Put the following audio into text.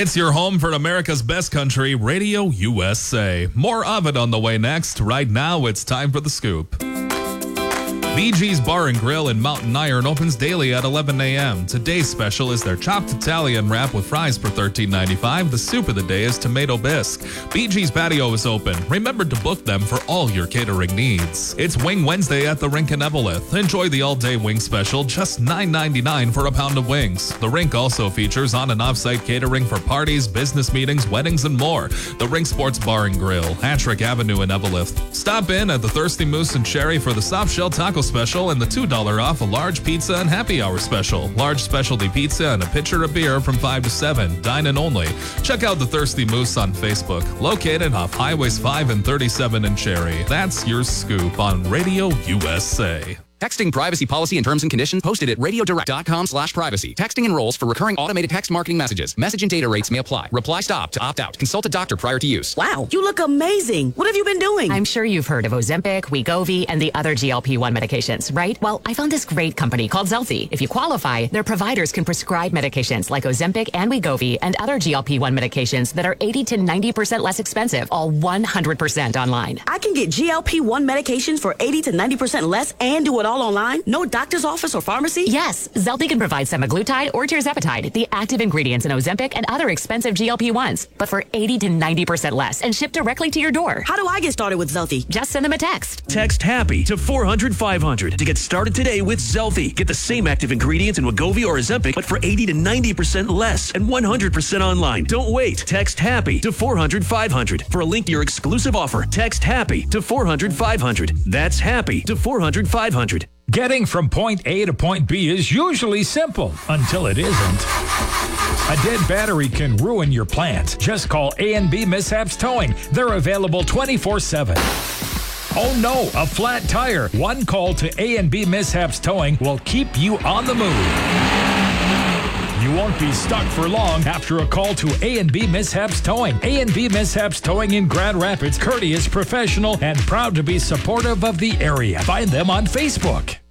It's your home for America's best country, Radio USA. More of it on the way next. Right now, it's time for The Scoop. BG's Bar and Grill in Mountain Iron opens daily at 11 a.m. Today's special is their chopped Italian wrap with fries for $13.95. The soup of the day is tomato bisque. BG's patio is open. Remember to book them for all your catering needs. It's Wing Wednesday at the Rink in Eveleth. Enjoy the all-day wing special, just $9.99 for a pound of wings. The Rink also features on- and off-site catering for parties, business meetings, weddings, and more. The Rink Sports Bar and Grill, Hattrick Avenue in Eveleth. Stop in at the Thirsty Moose and Cherry for the soft shell taco special and the $2 off a large pizza and happy hour special. Large specialty pizza and a pitcher of beer from 5 to 7. Dine in only. Check out the Thirsty Moose on Facebook. Located off Highways 5 and 37 in Cherry. That's your scoop on Radio USA. Texting privacy policy and terms and conditions posted at radiodirect.com/privacy. Texting enrolls for recurring automated text marketing messages. Message and data rates may apply. Reply stop to opt out. Consult a doctor prior to use. Wow, you look amazing. What have you been doing? I'm sure you've heard of Ozempic, Wegovy, and the other GLP-1 medications, right? Well, I found this great company called Zelfie. If you qualify, their providers can prescribe medications like Ozempic and Wegovy and other GLP-1 medications that are 80 to 90% less expensive, all 100% online. I can get GLP-1 medications for 80 to 90% less and do it all online? No doctor's office or pharmacy? Yes, Zelfie can provide semaglutide or tirzepatide, the active ingredients in Ozempic and other expensive GLP-1s, but for 80 to 90% less and shipped directly to your door. How do I get started with Zelfie? Just send them a text. Text HAPPY to 400-500 to get started today with Zelfie. Get the same active ingredients in Wegovy or Ozempic, but for 80 to 90% less and 100% online. Don't wait. Text HAPPY to 400-500. For a link to your exclusive offer, text HAPPY to 400-500. That's HAPPY to 400-500. Getting from point A to point B is usually simple until it isn't. A dead battery can ruin your plans. Just call A&B Mishaps Towing. They're available 24/7. Oh no, a flat tire. One call to A&B Mishaps Towing will keep you on the move. You won't be stuck for long after a call to A&B Mishaps Towing. A&B Mishaps Towing in Grand Rapids, courteous, professional, and proud to be supportive of the area. Find them on Facebook.